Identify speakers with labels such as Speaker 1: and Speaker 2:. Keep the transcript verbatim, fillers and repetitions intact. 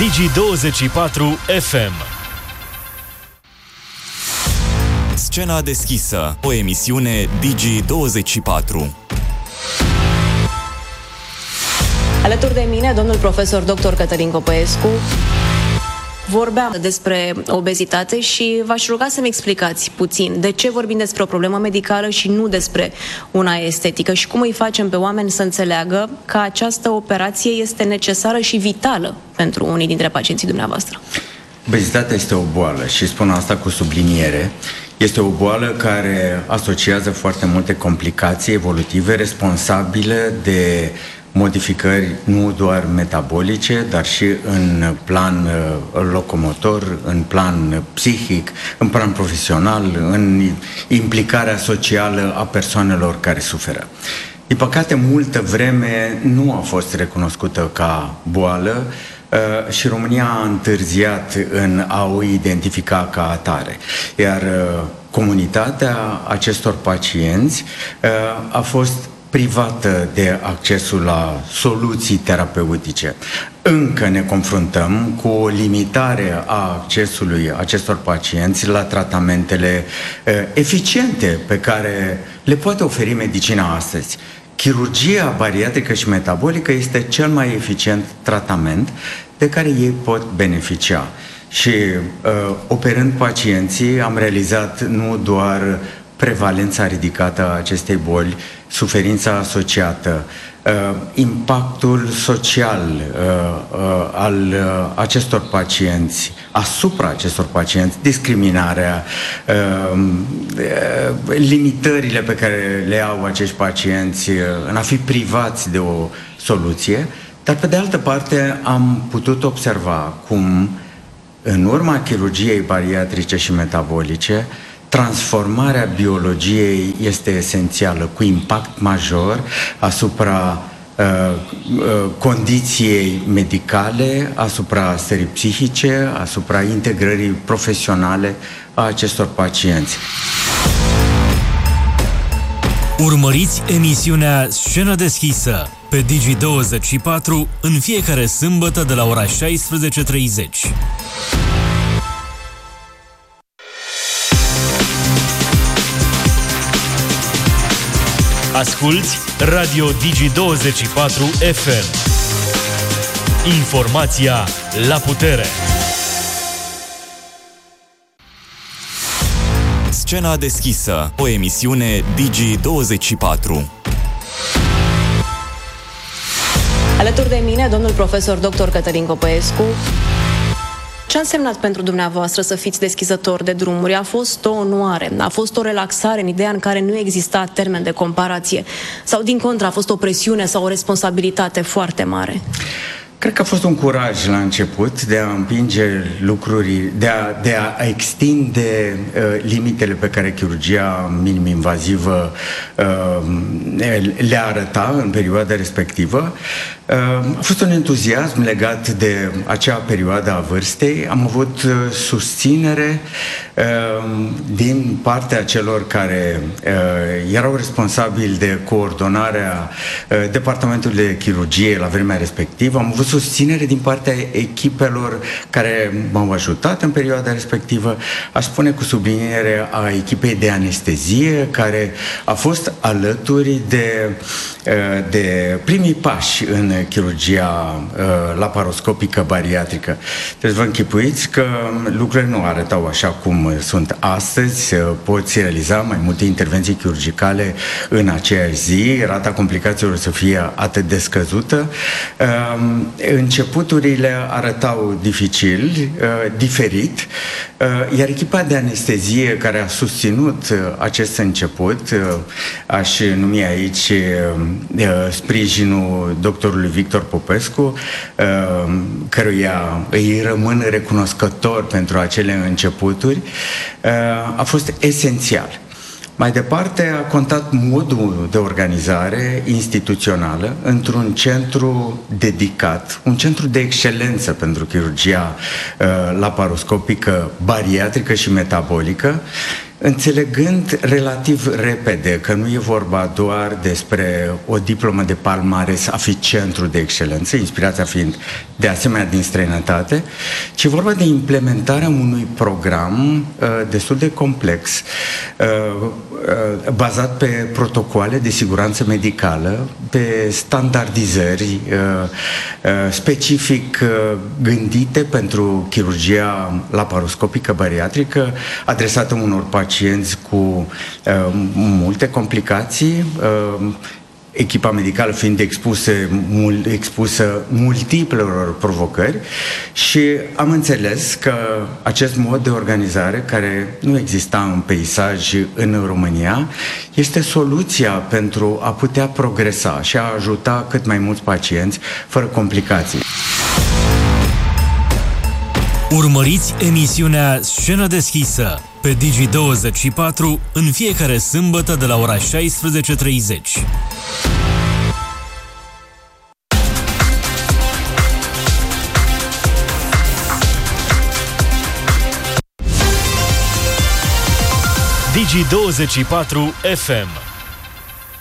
Speaker 1: Digi douăzeci și patru F M.
Speaker 2: Scena deschisă, o emisiune Digi douăzeci și patru.
Speaker 3: Alături de mine, domnul profesor doctor Cătălin Copăescu. Vorbeam despre obezitate și v-aș ruga să-mi explicați puțin de ce vorbim despre o problemă medicală și nu despre una estetică și cum îi facem pe oameni să înțeleagă că această operație este necesară și vitală pentru unii dintre pacienții dumneavoastră.
Speaker 4: Obezitatea este o boală și spun asta cu subliniere. Este o boală care asociază foarte multe complicații evolutive responsabile de modificări nu doar metabolice, dar și în plan locomotor, în plan psihic, în plan profesional, în implicarea socială a persoanelor care suferă. Din păcate, multă vreme nu a fost recunoscută ca boală și România a întârziat în a o identifica ca atare. Iar comunitatea acestor pacienți a fost privată de accesul la soluții terapeutice. Încă ne confruntăm cu o limitare a accesului acestor pacienți la tratamentele uh, eficiente pe care le poate oferi medicina astăzi. Chirurgia bariatrică și metabolică este cel mai eficient tratament de care ei pot beneficia. Și uh, operând pacienții am realizat nu doar prevalența ridicată a acestei boli, suferința asociată, uh, impactul social uh, uh, al uh, acestor pacienți, asupra acestor pacienți, discriminarea, uh, uh, limitările pe care le au acești pacienți uh, în a fi privați de o soluție, dar pe de altă parte am putut observa cum în urma chirurgiei bariatrice și metabolice transformarea biologiei este esențială, cu impact major asupra uh, uh, condiției medicale, asupra stării psihice, asupra integrării profesionale a acestor pacienți.
Speaker 1: Urmăriți emisiunea Scenă deschisă pe Digi douăzeci și patru în fiecare sâmbătă de la ora șaisprezece treizeci. Asculți Radio Digi douăzeci și patru F M. Informația la putere.
Speaker 2: Scena deschisă, o emisiune Digi douăzeci și patru.
Speaker 3: Alături de mine, domnul profesor doctor Cătălin Copăescu. Ce a însemnat pentru dumneavoastră să fiți deschizător de drumuri? A fost o onoare? A fost o relaxare în ideea în care nu exista termen de comparație? Sau, din contră, a fost o presiune sau o responsabilitate foarte mare?
Speaker 4: Cred că a fost un curaj la început de a împinge lucruri, de a, de a extinde uh, limitele pe care chirurgia minim-invazivă uh, le arăta în perioada respectivă. Uh, a fost un entuziasm legat de acea perioadă a vârstei. Am avut uh, susținere uh, din partea celor care uh, erau responsabili de coordonarea uh, departamentului de chirurgie la vremea respectivă. Am avut susținere din partea echipelor care m-au ajutat în perioada respectivă, aș spune cu subliniere a echipei de anestezie, care a fost alături de, de primii pași în chirurgia laparoscopică bariatrică. Deci vă închipuiți că lucrurile nu arătau așa cum sunt astăzi, poți realiza mai multe intervenții chirurgicale în aceeași zi, rata complicațiilor să fie atât de scăzută. Începuturile arătau dificil, uh, diferit, uh, iar echipa de anestezie care a susținut uh, acest început, uh, aș numi aici uh, sprijinul doctorului Victor Popescu, uh, căruia îi rămân recunoscător pentru acele începuturi, uh, a fost esențial. Mai departe, a contat modul de organizare instituțională într-un centru dedicat, un centru de excelență pentru chirurgia uh, laparoscopică, bariatrică și metabolică, înțelegând relativ repede că nu e vorba doar despre o diplomă de palmares a fi centru de excelență, inspirația fiind de asemenea din străinătate, ci e vorba de implementarea unui program uh, destul de complex, uh, uh, bazat pe protocoale de siguranță medicală, pe standardizări uh, uh, specific uh, gândite pentru chirurgia laparoscopică bariatrică, adresată unor pacienți cu uh, multe complicații, uh, echipa medicală fiind expuse, mul, expusă multiplelor provocări, și am înțeles că acest mod de organizare, care nu exista în peisaj în România, este soluția pentru a putea progresa și a ajuta cât mai mulți pacienți fără complicații.
Speaker 1: Urmăriți emisiunea Scenă deschisă pe Digi douăzeci și patru în fiecare sâmbătă de la ora șaisprezece treizeci. Digi douăzeci și patru F M